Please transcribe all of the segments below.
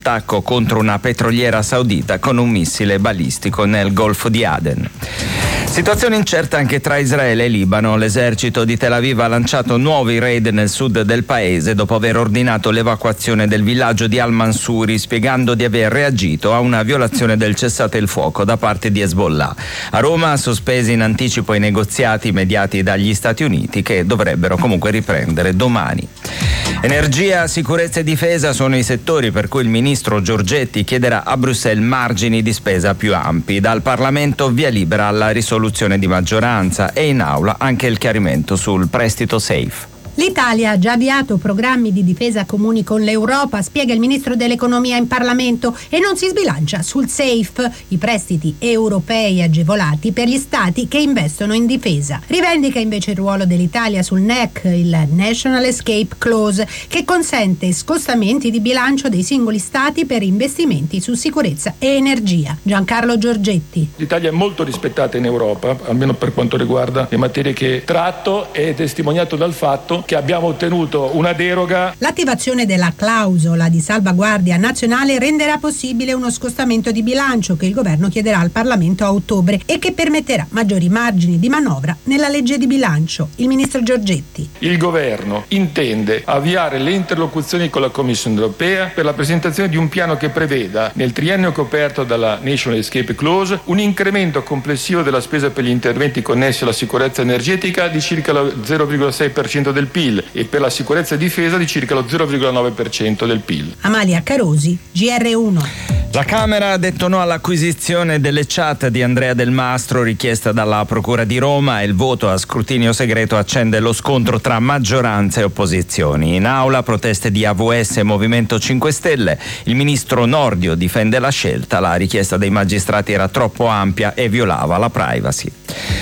attacco contro una petroliera saudita con un missile balistico nel Golfo di Aden. Situazione incerta anche tra Israele e Libano. L'esercito di Tel Aviv ha lanciato nuovi raid nel sud del paese dopo aver ordinato l'evacuazione del villaggio di Al-Mansuri, spiegando di aver reagito a una violazione del cessate il fuoco da parte di Hezbollah. A Roma sospesi in anticipo i negoziati mediati dagli Stati Uniti, che dovrebbero comunque riprendere domani. Energia, sicurezza e difesa sono i settori per cui il ministro Giorgetti chiederà a Bruxelles margini di spesa più ampi. Dal Parlamento via libera alla risoluzione di maggioranza e in aula anche il chiarimento sul prestito safe. L'Italia ha già avviato programmi di difesa comuni con l'Europa, spiega il ministro dell'economia in Parlamento, e non si sbilancia sul SAFE, i prestiti europei agevolati per gli stati che investono in difesa. Rivendica invece il ruolo dell'Italia sul NEC, il National Escape Clause, che consente scostamenti di bilancio dei singoli stati per investimenti su sicurezza e energia. Giancarlo Giorgetti. L'Italia è molto rispettata in Europa, almeno per quanto riguarda le materie che tratto, è testimoniato dal fatto che abbiamo ottenuto una deroga. L'attivazione della clausola di salvaguardia nazionale renderà possibile uno scostamento di bilancio che il governo chiederà al Parlamento a ottobre e che permetterà maggiori margini di manovra nella legge di bilancio. Il ministro Giorgetti. Il governo intende avviare le interlocuzioni con la Commissione europea per la presentazione di un piano che preveda, nel triennio coperto dalla National Escape Clause, un incremento complessivo della spesa per gli interventi connessi alla sicurezza energetica di circa lo 0,6% del PIL e per la sicurezza e difesa di circa lo 0,9% del PIL. Amalia Carosi, GR1. La Camera ha detto no all'acquisizione delle chat di Andrea Del Mastro richiesta dalla Procura di Roma e il voto a scrutinio segreto accende lo scontro tra maggioranza e opposizioni. In aula proteste di AVS e Movimento 5 Stelle. Il ministro Nordio difende la scelta, la richiesta dei magistrati era troppo ampia e violava la privacy.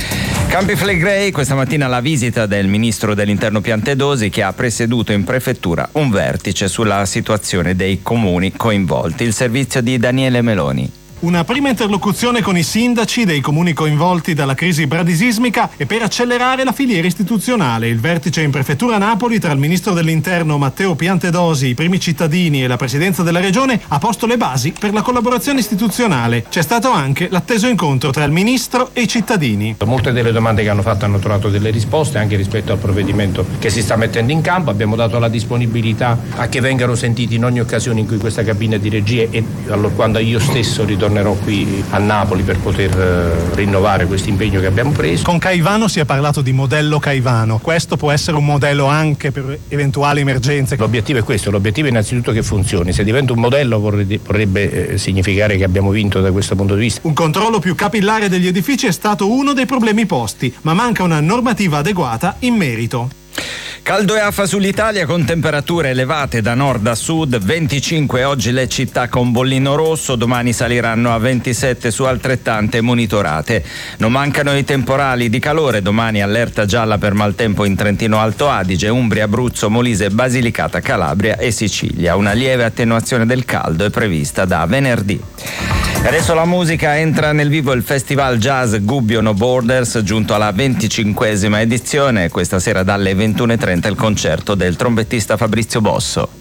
Campi Flegrei, questa mattina la visita del ministro dell'Interno Piantedosi, che ha presieduto in prefettura un vertice sulla situazione dei comuni coinvolti. Il servizio di Daniele Meloni. Una prima interlocuzione con i sindaci dei comuni coinvolti dalla crisi bradisismica e per accelerare la filiera istituzionale. Il vertice in prefettura Napoli tra il ministro dell'Interno Matteo Piantedosi, i primi cittadini e la presidenza della regione ha posto le basi per la collaborazione istituzionale. C'è stato anche l'atteso incontro tra il ministro e i cittadini. Molte delle domande che hanno fatto hanno trovato delle risposte anche rispetto al provvedimento che si sta mettendo in campo. Abbiamo dato la disponibilità a che vengano sentiti in ogni occasione in cui questa cabina di regie e quando io stesso ritornerò qui a Napoli per poter rinnovare questo impegno che abbiamo preso. Con Caivano si è parlato di modello Caivano. Questo può essere un modello anche per eventuali emergenze. L'obiettivo è questo, l'obiettivo è innanzitutto che funzioni. Se diventa un modello vorrebbe significare che abbiamo vinto da questo punto di vista. Un controllo più capillare degli edifici è stato uno dei problemi posti, ma manca una normativa adeguata in merito. Caldo e afa sull'Italia con temperature elevate da nord a sud, 25 oggi le città con bollino rosso, domani saliranno a 27 su altrettante monitorate. Non mancano i temporali di calore, domani allerta gialla per maltempo in Trentino Alto Adige, Umbria, Abruzzo, Molise, Basilicata, Calabria e Sicilia. Una lieve attenuazione del caldo è prevista da venerdì. Adesso la musica, entra nel vivo il Festival Jazz Gubbio No Borders, giunto alla 25esima edizione. Questa sera dalle 21:30 il concerto del trombettista Fabrizio Bosso.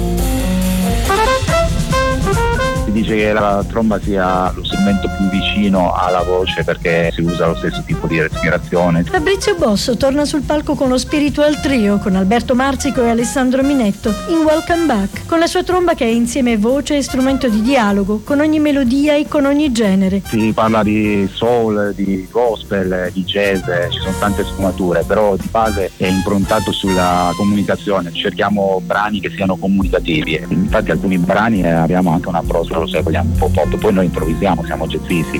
Si dice che la tromba sia lo strumento più vicino alla voce perché si usa lo stesso tipo di respirazione. Fabrizio Bosso torna sul palco con lo Spiritual Trio con Alberto Marzico e Alessandro Minetto in Welcome Back, con la sua tromba che è insieme voce e strumento di dialogo con ogni melodia e con ogni genere. Si parla di soul, di gospel, di jazz, ci sono tante sfumature, però di base è improntato sulla comunicazione. Cerchiamo brani che siano comunicativi. Infatti alcuni brani abbiamo anche un approccio, se vogliamo, un po' pop, poi noi improvvisiamo, siamo jazzisti.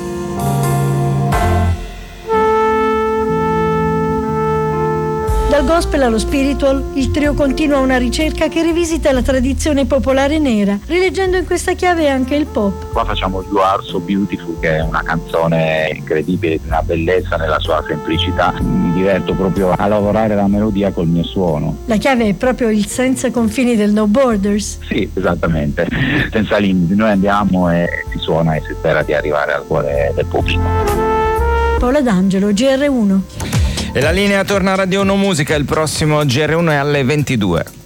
Dal gospel allo spiritual, il trio continua una ricerca che rivisita la tradizione popolare nera, rileggendo in questa chiave anche il pop. Qua facciamo You Are So Beautiful, che è una canzone incredibile, di una bellezza nella sua semplicità. Mi diverto proprio a lavorare la melodia col mio suono. La chiave è proprio il senza confini del No Borders. Sì, esattamente. Senza limiti, noi andiamo e si suona e si spera di arrivare al cuore del pubblico. Paola D'Angelo, GR1. E la linea torna a Radio 1 Musica, il prossimo GR1 è alle 22.